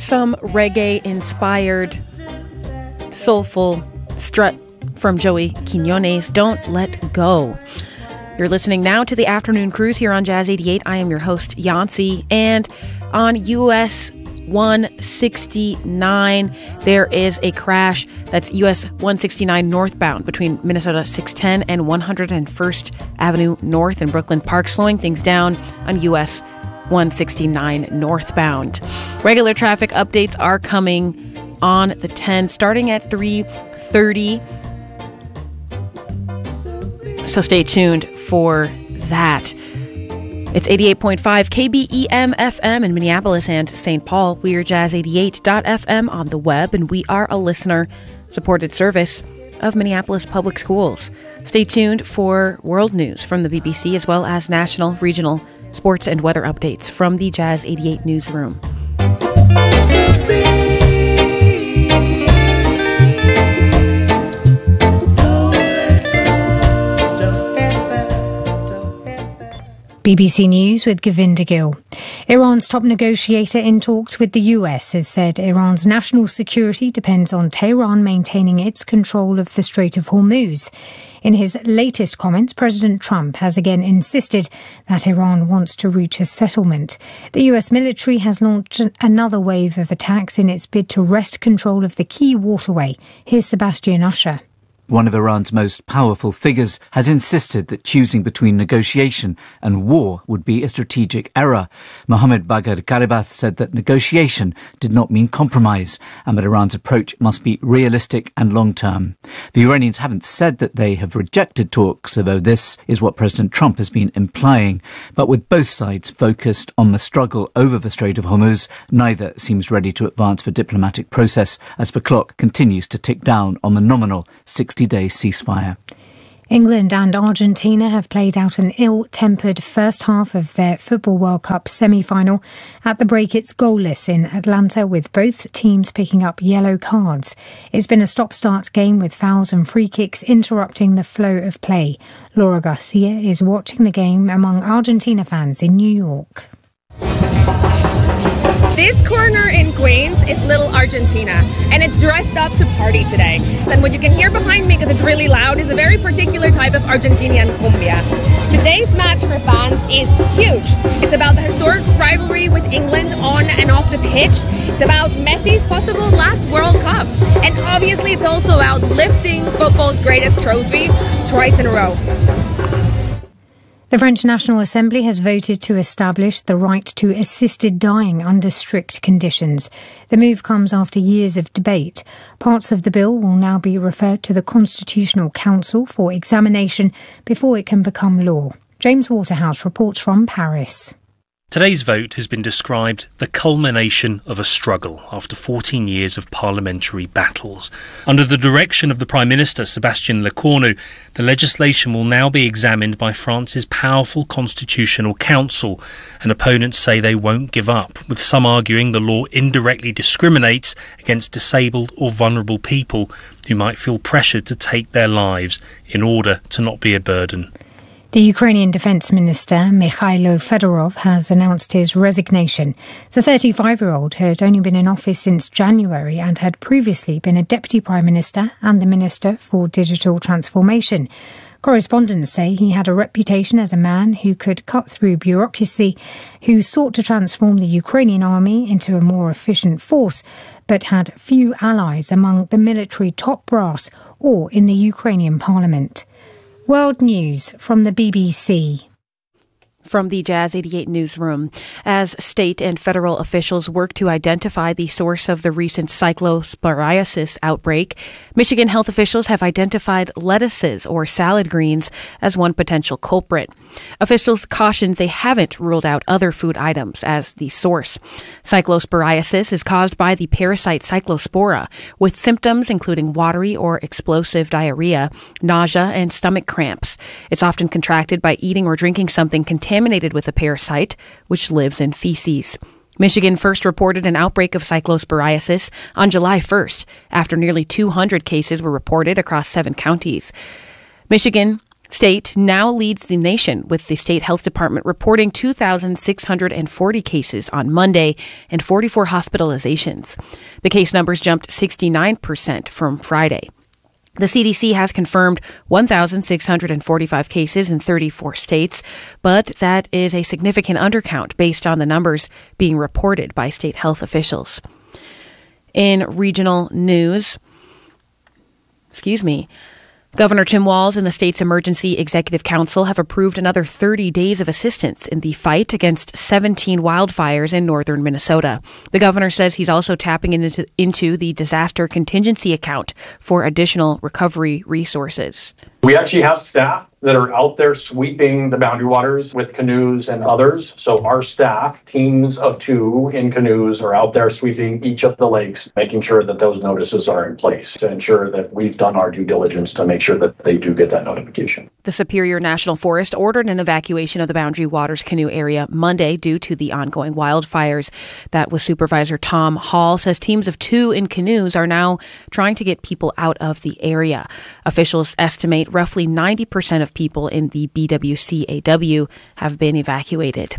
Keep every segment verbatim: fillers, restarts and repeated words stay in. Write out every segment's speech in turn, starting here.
some reggae-inspired, soulful strut from Joey Quiñones, Don't Let Go. You're listening now to the Afternoon Cruise here on Jazz eighty-eight. I am your host, Yancy, and on U S one sixty-nine, there is a crash. That's U S one sixty-nine northbound between Minnesota six ten and one hundred first Avenue North in Brooklyn Park, slowing things down on U S one sixty-nine northbound. Regular traffic updates are coming on the ten, starting at three thirty. So stay tuned for that. It's eighty-eight point five K B E M F M in Minneapolis and Saint Paul. We are jazz eighty-eight dot f m on the web, and we are a listener-supported service of Minneapolis Public Schools. Stay tuned for world news from the B B C, as well as national, regional, sports, and weather updates from the Jazz eighty-eight newsroom. B B C News with Govinda Gill. Iran's top negotiator in talks with the U S has said Iran's national security depends on Tehran maintaining its control of the Strait of Hormuz. In his latest comments, President Trump has again insisted that Iran wants to reach a settlement. The U S military has launched another wave of attacks in its bid to wrest control of the key waterway. Here's Sebastian Usher. One of Iran's most powerful figures has insisted that choosing between negotiation and war would be a strategic error. Mohammad Bagher Ghalibaf said that negotiation did not mean compromise, and that Iran's approach must be realistic and long-term. The Iranians haven't said that they have rejected talks, although this is what President Trump has been implying. But with both sides focused on the struggle over the Strait of Hormuz, neither seems ready to advance the diplomatic process as the clock continues to tick down on the nominal sixty-day ceasefire. England and Argentina have played out an ill-tempered first half of their Football World Cup semi-final. At the break, it's goalless in Atlanta, with both teams picking up yellow cards. It's been a stop-start game with fouls and free kicks interrupting the flow of play. Laura Garcia is watching the game among Argentina fans in New York. This corner in Queens is Little Argentina, and it's dressed up to party today. And what you can hear behind me, because it's really loud, is a very particular type of Argentinian cumbia. Today's match for fans is huge. It's about the historic rivalry with England on and off the pitch. It's about Messi's possible last World Cup. And obviously it's also about lifting football's greatest trophy twice in a row. The French National Assembly has voted to establish the right to assisted dying under strict conditions. The move comes after years of debate. Parts of the bill will now be referred to the Constitutional Council for examination before it can become law. James Waterhouse reports from Paris. Today's vote has been described the culmination of a struggle after fourteen years of parliamentary battles. Under the direction of the Prime Minister, Sébastien Lecornu, the legislation will now be examined by France's powerful Constitutional Council, and opponents say they won't give up, with some arguing the law indirectly discriminates against disabled or vulnerable people who might feel pressured to take their lives in order to not be a burden. The Ukrainian Defence Minister, Mikhailo Fedorov, has announced his resignation. The thirty-five-year-old had only been in office since January and had previously been a Deputy Prime Minister and the Minister for Digital Transformation. Correspondents say he had a reputation as a man who could cut through bureaucracy, who sought to transform the Ukrainian army into a more efficient force, but had few allies among the military top brass or in the Ukrainian parliament. World News from the B B C. From the Jazz eighty-eight newsroom, as state and federal officials work to identify the source of the recent cyclosporiasis outbreak, Michigan health officials have identified lettuces or salad greens as one potential culprit. Officials cautioned they haven't ruled out other food items as the source. Cyclosporiasis is caused by the parasite Cyclospora, with symptoms including watery or explosive diarrhea, nausea, and stomach cramps. It's often contracted by eating or drinking something contaminated with a parasite, which lives in feces. Michigan first reported an outbreak of cyclosporiasis on July first, after nearly two hundred cases were reported across seven counties. Michigan State now leads the nation, with the state health department reporting two thousand six hundred forty cases on Monday and forty-four hospitalizations. The case numbers jumped sixty-nine percent from Friday. The C D C has confirmed one thousand six hundred forty-five cases in thirty-four states, but that is a significant undercount based on the numbers being reported by state health officials. In regional news, excuse me, Governor Tim Walz and the state's Emergency Executive Council have approved another thirty days of assistance in the fight against seventeen wildfires in northern Minnesota. The governor says he's also tapping into, into the disaster contingency account for additional recovery resources. We actually have staff that are out there sweeping the boundary waters with canoes and others. So our staff, teams of two in canoes, are out there sweeping each of the lakes, making sure that those notices are in place to ensure that we've done our due diligence to make sure that they do get that notification. The Superior National Forest ordered an evacuation of the Boundary Waters canoe area Monday due to the ongoing wildfires. That was Supervisor Tom Hall says teams of two in canoes are now trying to get people out of the area. Officials estimate roughly ninety percent of people in the B W C A W have been evacuated.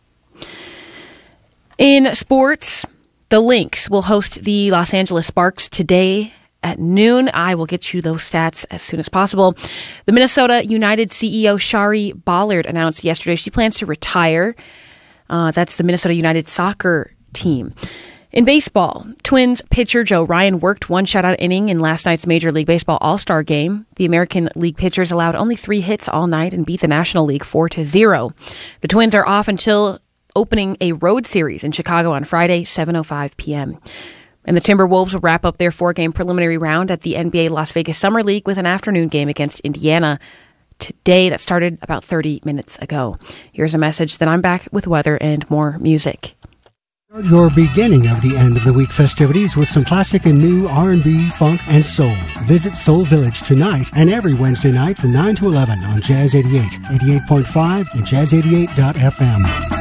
In sports, the Lynx will host the Los Angeles Sparks today at noon. I will get you those stats as soon as possible. The Minnesota United C E O Shari Ballard announced yesterday she plans to retire. Uh, that's the Minnesota United soccer team. In baseball, Twins pitcher Joe Ryan worked one shutout inning in last night's Major League Baseball All-Star game. The American League pitchers allowed only three hits all night and beat the National League four to zero. The Twins are off until opening a road series in Chicago on Friday, seven oh five p.m. And the Timberwolves will wrap up their four-game preliminary round at the N B A Las Vegas Summer League with an afternoon game against Indiana today that started about thirty minutes ago. Here's a message, then I'm back with weather and more music. Your beginning of the end of the week festivities with some classic and new R and B, funk, and soul. Visit Soul Village tonight and every Wednesday night from nine to eleven on Jazz eighty-eight, eighty-eight point five, and jazz eighty-eight dot f m.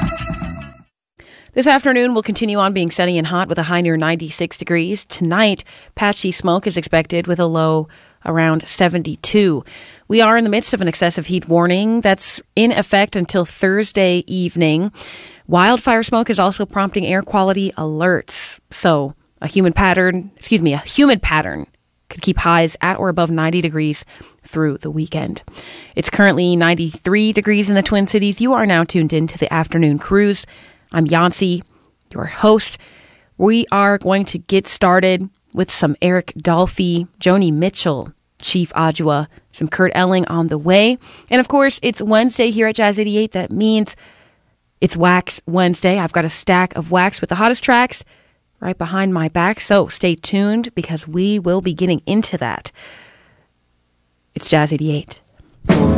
This afternoon will continue on being sunny and hot with a high near ninety-six degrees. Tonight, patchy smoke is expected with a low around seventy-two. We are in the midst of an excessive heat warning that's in effect until Thursday evening. Wildfire smoke is also prompting air quality alerts. So a humid pattern, excuse me, a humid pattern could keep highs at or above ninety degrees through the weekend. It's currently ninety-three degrees in the Twin Cities. You are now tuned in to the Afternoon Cruise. I'm Yancy, your host. We are going to get started with some Eric Dolphy, Joni Mitchell, Chief Adjua, some Kurt Elling on the way. And of course, it's Wednesday here at Jazz eighty-eight. That means it's Wax Wednesday. I've got a stack of wax with the hottest tracks right behind my back. So stay tuned because we will be getting into that. It's Jazz eighty-eight.